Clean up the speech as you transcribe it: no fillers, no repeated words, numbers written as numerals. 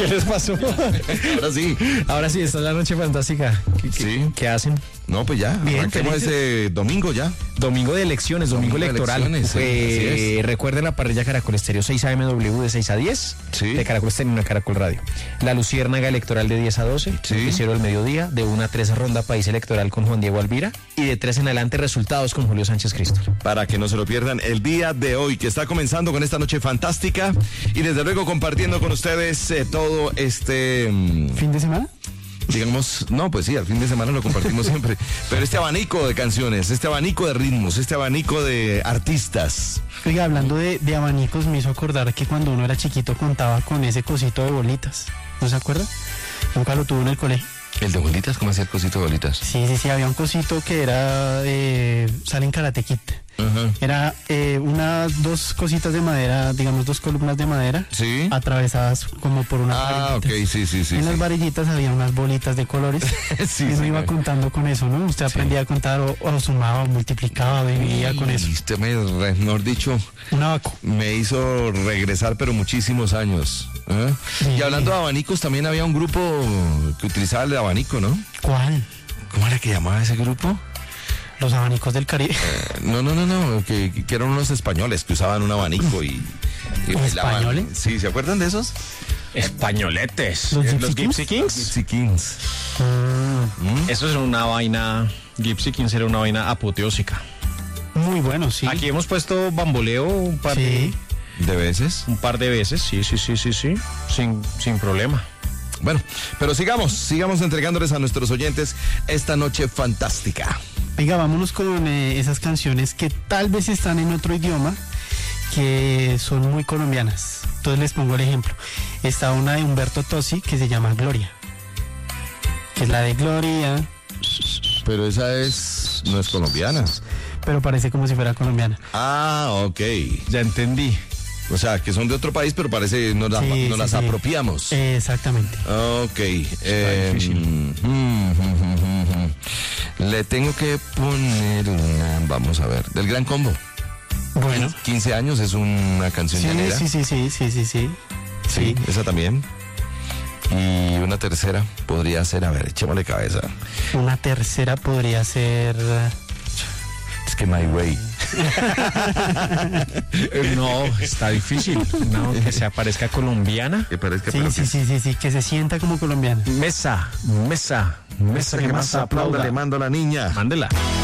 ¿Qué les pasó? Ahora sí. Ahora sí, esta es la noche fantástica. ¿Qué hacen? No, pues ya, Bien, arranquemos felices. ese domingo ya. Domingo de elecciones, domingo electoral. elecciones, sí, así es. Recuerden la parrilla Caracol Estéreo 6 AMW de 6 a 10. Sí. De Caracol Estéreo y una Caracol Radio. La Luciérnaga electoral de 10 a 12. Sí. Noticiero del mediodía. De 1 a 3 ronda País Electoral con Juan Diego Alvira. Y de 3 en adelante resultados con Julio Sánchez Cristo. Para que no se lo pierdan el día de hoy, que está comenzando con esta noche fantástica. Y desde luego compartiendo con ustedes todo este... ¿Fin de semana? digamos, no, pues sí, al fin de semana lo compartimos siempre, pero este abanico de canciones, este abanico de ritmos, este abanico de artistas. Oiga, hablando de abanicos, me hizo acordar que cuando uno era chiquito contaba con ese cosito de bolitas, ¿no se acuerda? Nunca lo tuvo en el colegio. ¿El de bolitas? ¿Cómo hacía el cosito de bolitas? Sí, había un cosito que era, sale en Karate Kid. Uh-huh. Era dos cositas de madera, digamos 2 columnas de madera, sí, atravesadas como por unas varillitas. Ok, sí. En las varillitas había unas bolitas de colores. Sí, y uno sí, iba contando con eso, ¿no? Usted aprendía a contar o sumaba o multiplicaba, vivía con eso. Usted mejor dicho, Un abaco. me hizo regresar pero muchísimos años. ¿Eh? Sí. Y hablando de abanicos, también había un grupo que utilizaba el abanico, ¿no? ¿Cuál? ¿Cómo era que llamaba ese grupo? Los abanicos del Caribe. No, que eran unos españoles que usaban un abanico y bailaban. ¿Españoles? Sí, ¿se acuerdan de esos? Españoletes. ¿Los Gypsy Kings. Gypsy Kings. Eso es una vaina. Gypsy Kings era una vaina apoteósica. Muy bueno, sí. Aquí hemos puesto bamboleo un par Sí. ¿De veces? de veces. Sí. Sin problema. Bueno, pero sigamos entregándoles a nuestros oyentes esta noche fantástica. Oiga, vámonos con esas canciones que tal vez están en otro idioma, que son muy colombianas. Entonces les pongo el ejemplo. Está una de Humberto Tozzi que se llama Gloria, que es la de Gloria, Pero esa no es colombiana. pero parece como si fuera colombiana. Ah, ok. Ya entendí. O sea, que son de otro país, pero parece nos las apropiamos. Exactamente. Ok. difícil. Le tengo que poner una, vamos a ver, del Gran Combo. Bueno. 15 años es una canción llanera. Sí. Sí, esa también. Y una tercera podría ser, a ver, echémosle cabeza. Una tercera podría ser... Es que My Way. No, está difícil. No, que se aparezca colombiana. Que parezca Sí, que se sienta como colombiana. Mesa, que más le aplauda. mando a la niña. Mándela.